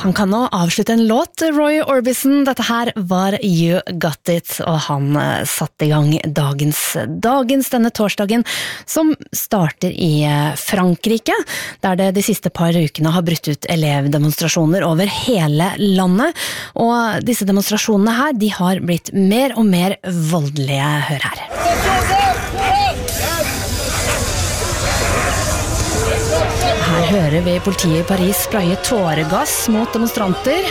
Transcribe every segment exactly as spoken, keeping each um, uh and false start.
Han kan nå avslutte en låt, Roy Orbison. Dette her var You Got It, og han satte i gang dagens, dagens denne torsdagen, som starter i Frankrike, der det de siste par ukene har brutt ut elevdemonstrasjoner over hele landet. Og disse demonstrasjonene her, de har blitt mer og mer voldelige. Hør her. Her hører vi politiet i Paris spraye tåregass mot demonstranter.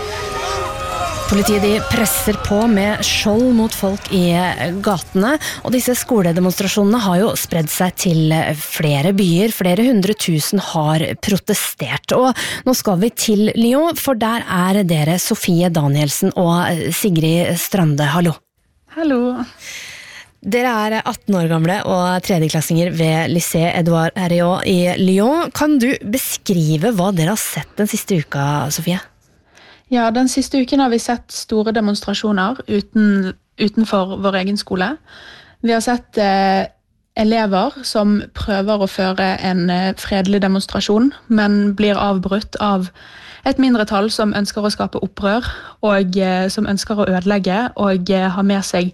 Politiet de presser på med skjold mot folk i gatene, og disse skoledemonstrasjonene har jo spredd seg til flere byer. Flere hundre tusen har protestert, og nå skal vi til Lyon, for der er dere Sofie Danielsen og Sigrid Strande. Hallo. Hallo. Dere er atten år gamle og tredjeklassinger ved Lycée Edouard Herriot i Lyon. Kan du beskrive hva dere har sett den siste uka, Sofie? Ja, den siste uken har vi sett store demonstrasjoner uten, utenfor vår egen skole. Vi har sett eh, elever som prøver å føre en eh, fredelig demonstrasjon, men blir avbrutt av et mindretall som ønsker å skape opprør, og eh, som ønsker å ødelegge, og eh, har med seg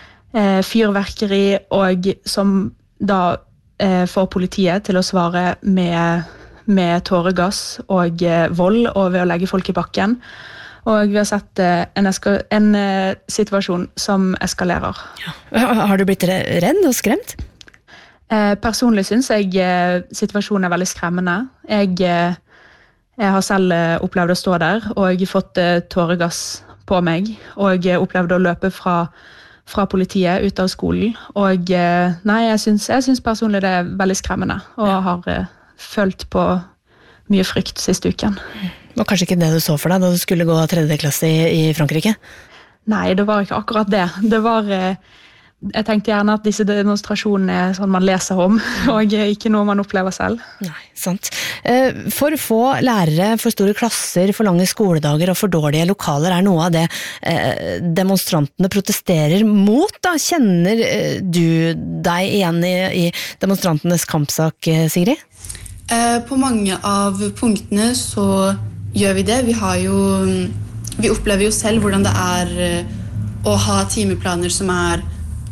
Eh, fyrverkeri, og som da eh, får politiet til å svare med, med tåregass og eh, vold, og ved å legge folk i bakken. Og vi har sett eh, en, eska, en eh, situasjon som eskalerer. Ja. Har du blitt redd og skremt? Eh, personlig synes jeg eh, situasjonen er veldig skremmende. Jeg, eh, jeg har selv eh, opplevd å stå der, og jeg har fått eh, tåregass på meg, og jeg opplevde å løpe fra fra politiet ut av skolen, og nei, jeg synes, jeg synes personlig det er veldig skremmende, og ja. har uh, følt på mye frykt siste uken. Det var kanskje ikke det du så for deg da du skulle gå tredje klasse i, i Frankrike? Nei, det var ikke akkurat det. Det var, uh, jeg tenkte gjerne at disse demonstrasjonene er sånn man leser om, og ikke noe man opplever selv. Nei, sant. Uh, for få lærere, for store klasser, for lange skoledager og for dårlige lokaler er noe av det uh, demonstrantene protesterer mot. Da. Kjenner uh, du deg igjen i, i demonstrantenes kampsak, Sigrid? Uh, på mange av punktene så gjør vi det. Vi har jo, vi opplever jo selv hvordan det er uh, å ha timeplaner som er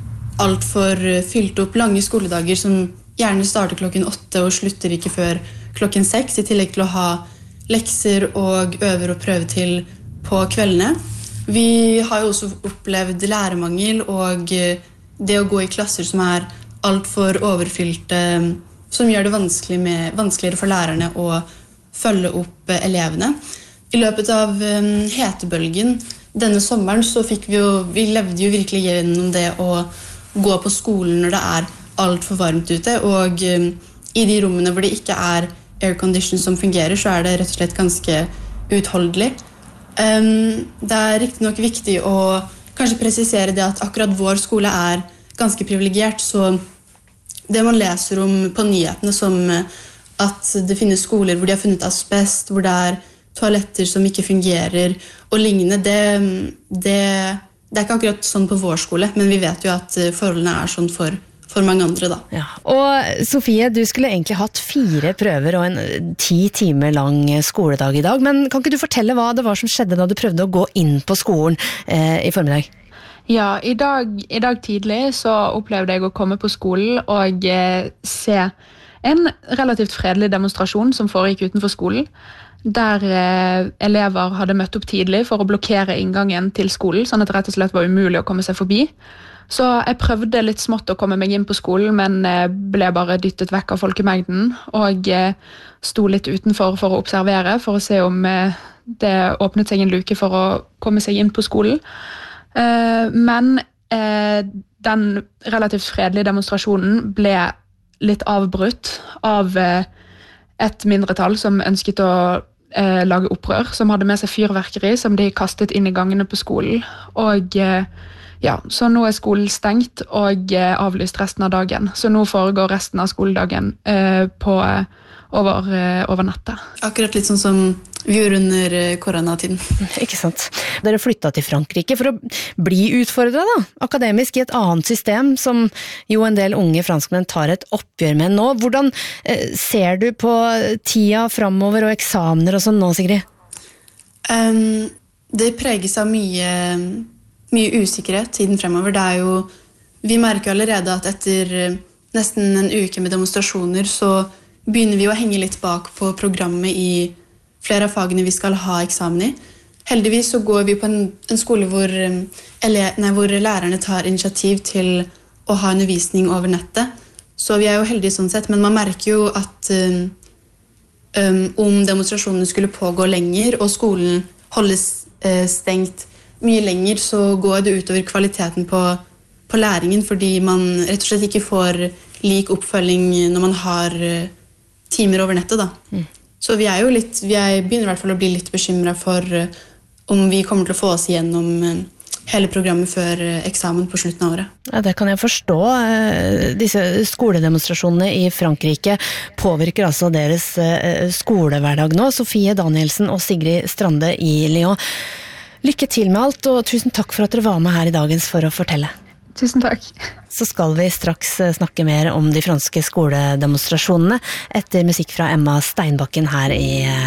alt for fylt opp, lange skoledager som gjerne starter klokken åtte og slutter ikke før klokken seks, i tillegg til å ha lekser og øver og prøve til på kveldene. Vi har jo også opplevd lærermangel og det å gå i klasser som er alt for overfylte, som gjør det vanskelig med, vanskeligere for lærerne å følge opp elevene. I løpet av hetebølgen denne sommeren så fikk vi jo, vi levde jo virkelig gjennom det å gå på skolen når det er alt for varmt ute, og um, i de rommene hvor det ikke er aircondition som fungerer, så er det rett og slett ganske utholdelig. Um, det er riktig nok viktig å kanskje presisere det at akkurat vår skole er ganske privilegert, så det man leser om på nyhetene som at det finnes skoler hvor de har funnet asbest, hvor det er toaletter som ikke fungerer og lignende, det, det Det er ikke akkurat sånn på vår skole, men vi vet jo at forholdene er sånn for, for mange andre da. Ja. Og Sofie, du skulle egentlig hatt fire prøver og en ti timer lang skoledag i dag, men kan ikke du fortelle hva det var som skjedde da du prøvde å gå inn på skolen eh, i formiddag? Ja, i dag, i dag tidlig så opplevde jeg å komme på skolen og eh, se en relativt fredelig demonstrasjon som foregikk utenfor skolen, der eh, elever hadde møtt opp tidlig for å blokkere inngangen til skolen, sånn at det rett og slett var umulig å komme seg forbi. Så jeg prøvde litt smått å komme meg inn på skolen, men eh, ble bare dyttet vekk av folkemengden, og eh, sto litt utenfor for å observere, for å se om eh, det åpnet seg en luke for å komme seg inn på skolen. Eh, men eh, den relativt fredelige demonstrasjonen ble litt avbrutt av eh, et mindretall som ønsket å eh, lage opprør, som hadde med seg fyrverkeri som de kastet inn i gangene på skolen. Og eh, ja, så nå er skolen stengt og eh, avlyst resten av dagen. Så nå foregår resten av skoledagen eh, på, over, eh, over nettet. Akkurat litt sånn som vi gjorde under koronatiden. Ikke sant. Dere flyttet til Frankrike for å bli utfordret da, akademisk i et annet system som jo en del unge franskmenn tar et oppgjør med nå. Hvordan eh, ser du på tida fremover og eksamener og sånn nå, Sigrid? Um, det preges av mye, mye usikkerhet tiden fremover. Det er jo, vi merker allerede at etter nesten en uke med demonstrasjoner så begynner vi å henge litt bak på programmet i flere av fagene vi skal ha eksamen i. Heldigvis så går vi på en, en skole hvor, eller, nei, hvor lærerne tar initiativ til å ha undervisning over nettet. Så vi er jo heldige sånn sett, men man merker jo at um, um, om demonstrasjonene skulle pågå lenger, og skolen holdes uh, stengt mye lenger, så går det utover kvaliteten på, på læringen, fordi man rett og slett ikke får lik oppfølging når man har uh, timer over nettet. Da. Mm. Så vi er jo litt, vi er, begynner i hvert fall å bli litt bekymret for uh, om vi kommer til å få oss gjennom uh, hele programmet før uh, eksamen på slutten av året. Ja, det kan jeg forstå. Disse skoledemonstrasjonene i Frankrike påvirker altså deres skolehverdag nå. Sofie Danielsen og Sigrid Strande i Lyon. Lykke til med alt, og tusen takk for at dere var med her i dagens for å fortelle. Tusen takk. Så skal vi straks snakke mer om de franske skoledemonstrasjonene etter musikk fra Emma Steinbakken her i